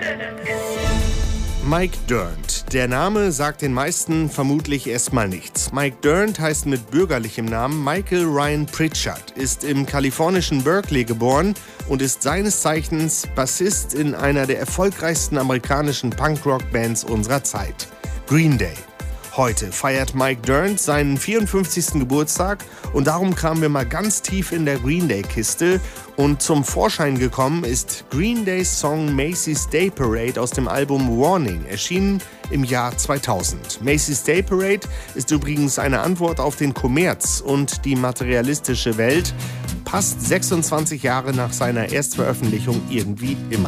Mike Dirnt. Der Name sagt den meisten vermutlich erstmal nichts. Mike Dirnt heißt mit bürgerlichem Namen Michael Ryan Pritchard, ist im kalifornischen Berkeley geboren und ist seines Zeichens Bassist in einer der erfolgreichsten amerikanischen Punkrock-Bands unserer Zeit, Green Day. Heute feiert Mike Dirnt seinen 54. Geburtstag und darum kamen wir mal ganz tief in der Green Day-Kiste und zum Vorschein gekommen ist Green Days Song Macy's Day Parade aus dem Album Warning, erschienen im Jahr 2000. Macy's Day Parade ist übrigens eine Antwort auf den Kommerz und die materialistische Welt, passt 26 Jahre nach seiner Erstveröffentlichung irgendwie immer.